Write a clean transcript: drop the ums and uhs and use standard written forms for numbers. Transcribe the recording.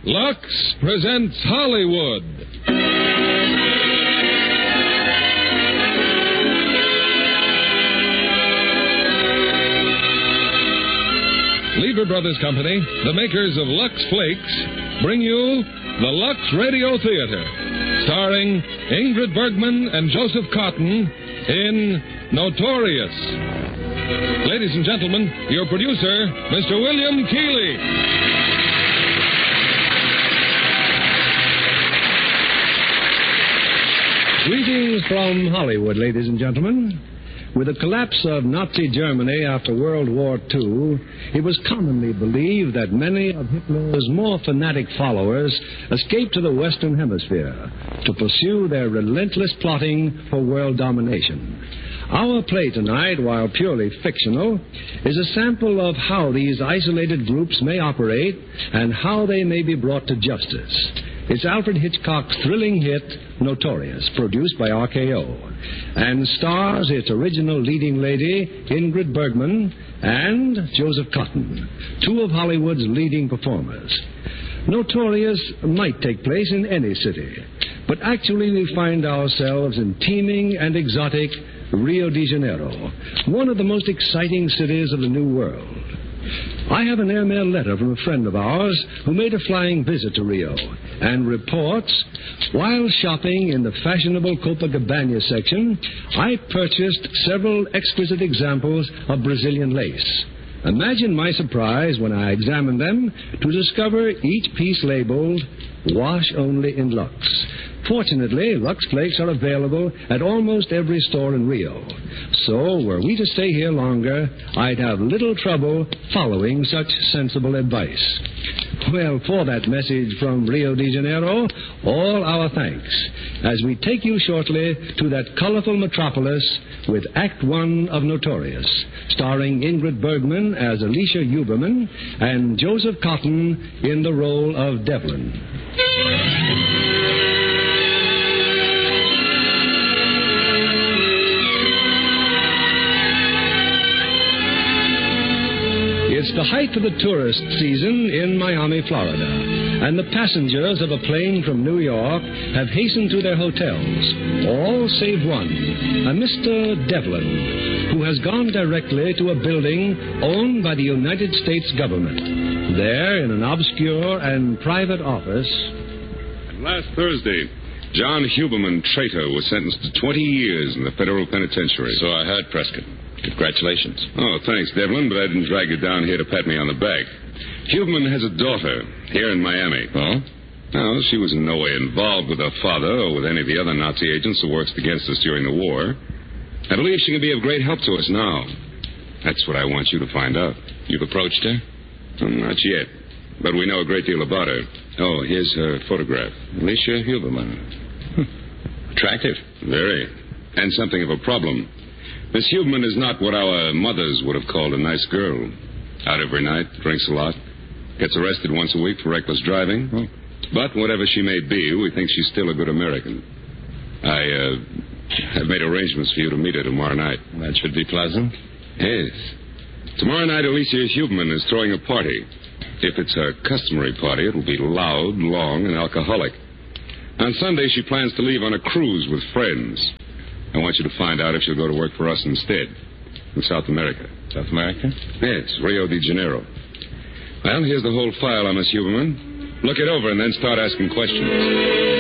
Lux presents Hollywood. Lever Brothers Company, the makers of Lux Flakes, bring you the Lux Radio Theater, starring Ingrid Bergman and Joseph Cotton in Notorious. Ladies and gentlemen, your producer, Mr. William Keighley. Greetings from Hollywood, ladies and gentlemen. With the collapse of Nazi Germany after World War II, it was commonly believed that many of Hitler's more fanatic followers escaped to the Western Hemisphere to pursue their relentless plotting for world domination. Our play tonight, while purely fictional, is a sample of how these isolated groups may operate and how they may be brought to justice. It's Alfred Hitchcock's thrilling hit, Notorious, produced by RKO, and stars its original leading lady, Ingrid Bergman, and Joseph Cotton, two of Hollywood's leading performers. Notorious might take place in any city, but actually we find ourselves in teeming and exotic Rio de Janeiro, one of the most exciting cities of the New World. I have an airmail letter from a friend of ours who made a flying visit to Rio and reports, while shopping in the fashionable Copacabana section, I purchased several exquisite examples of Brazilian lace. Imagine my surprise when I examined them to discover each piece labeled, "Wash only in Lux." Fortunately, Lux Flakes are available at almost every store in Rio. So, were we to stay here longer, I'd have little trouble following such sensible advice. Well, for that message from Rio de Janeiro, all our thanks, as we take you shortly to that colorful metropolis with Act One of Notorious, starring Ingrid Bergman as Alicia Huberman and Joseph Cotton in the role of Devlin. It's the height of the tourist season in Miami, Florida, and the passengers of a plane from New York have hastened to their hotels, all save one, a Mr. Devlin, who has gone directly to a building owned by the United States government. There, in an obscure and private office... Last Thursday, John Huberman, traitor, was sentenced to 20 years in the federal penitentiary. So I heard, Prescott. Congratulations. Oh, thanks, Devlin, but I didn't drag you down here to pat me on the back. Huberman has a daughter here in Miami. Oh? No, she was in no way involved with her father or with any of the other Nazi agents who worked against us during the war. I believe she can be of great help to us now. That's what I want you to find out. You've approached her? Not yet, but we know a great deal about her. Oh, here's her photograph. Alicia Huberman. Attractive. Very. And something of a problem. Miss Huberman is not what our mothers would have called a nice girl. Out every night, drinks a lot, gets arrested once a week for reckless driving. Oh. But whatever she may be, we think she's still a good American. I've made arrangements for you to meet her tomorrow night. That should be pleasant. Yes. Tomorrow night, Alicia Huberman is throwing a party. If it's her customary party, it'll be loud, long, and alcoholic. On Sunday, she plans to leave on a cruise with friends. I want you to find out if she'll go to work for us instead. In South America. South America? Yes, Rio de Janeiro. Well, here's the whole file on Miss Huberman. Look it over and then start asking questions.